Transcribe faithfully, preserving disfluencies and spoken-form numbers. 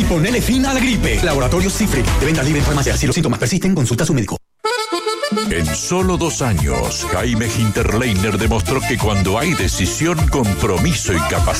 y ponele fin a la gripe. Laboratorio Cifre, de venta libre en farmacia. Si los síntomas persisten, consulta a su médico. En solo dos años, Jaime Hinterleiner demostró que cuando hay decisión, compromiso y capacidad,